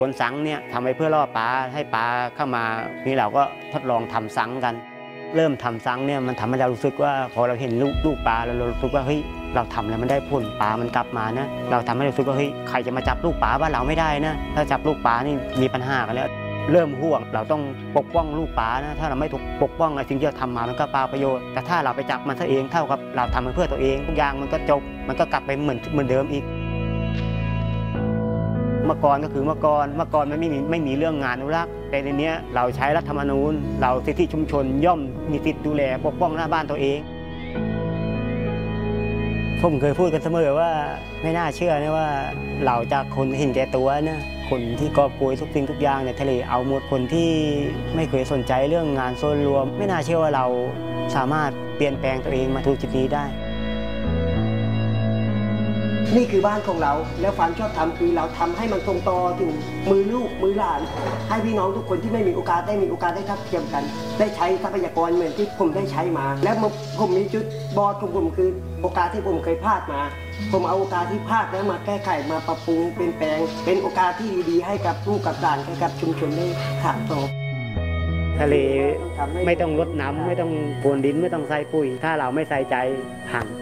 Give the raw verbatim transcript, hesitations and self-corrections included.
คนสังเนี่ยทำไปเพื่อล่อปลาให้ปลาเข้ามานี่เราก็ทดลองทำสังกันเริ่มทำสังเนี่ยมันทำให้เรารู้สึกว่าพอเราเห็นลูกลูกปลาเรารู้สึกว่าเฮ้ยเราทำแล้วมันได้ผลปลามันกลับมานะเราทำให้เรารู้สึกว่าเฮ้ยใครจะมาจับลูกปลาบ้านเราไม่ได้นะถ้าจับลูกปลานี่มีปัญหากันแล้วเริ่มห่วงเราต้องปกป้องลูกปลานะถ้าเราไม่ถูกปกป้องไอ้สิ่งที่เราทำมามันก็เปล่าประโยชน์แต่ถ้าเราไปจับมันซะเองเท่ากับเราทำมันเพื่อตัวเองทุกอย่างมันก็จบมันก็กลับไปเหมือนเหมือนเดิมอีกเมื่อก่อนก็คือเมื่อก่อนเมื่อก่อนมันไม่มีไม่มีเรื่องงานอนุรักษ์แต่ในนี้เราใช้รัฐธรรมนูญเราสิทธิชุมชนย่อมมีสิทธิดูแลปกป้องหน้าบ้านตัวเองผมเคยพูดกันเสมอว่าไม่น่าเชื่อนะว่าเราจากคนเห็นแก่ตัวนะคนที่กอบโกยทุกสิ่งทุกอย่างในทะเลเอาหมดคนที่ไม่เคยสนใจเรื่องงานโซนรวมไม่น่าเชื่อว่าเราสามารถเปลี่ยนแปลงตัวเองมาถูกจุดนี้ได้นี่คือบ้านของเราแล้วความชอบธรรมคือเราทำให้มันตรงต่อถึงมือลูกมือหลานให้พี่น้องทุกคนที่ไม่มีโอกาสได้มีโอกาสได้ทัดเทียมกันได้ใช้ทรัพยากรเหมือนที่ผมได้ใช้มาและผมมีจุดบอดของผมคือโอกาสที่ผมเคยพลาดมาผมเอาโอกาสที่พลาดแล้วมาแก้ไขมาปรับปรุงเปลี่ยนแปลงเป็นโอกาสที่ดีๆให้กับลูกกับหลานให้กับชุมชนได้ถามต่อทะเลไม่ต้องรดน้ำไม่ต้องโพรวนดินไม่ต้องใส่ปุ๋ยถ้าเราไม่ใส่ใจพัง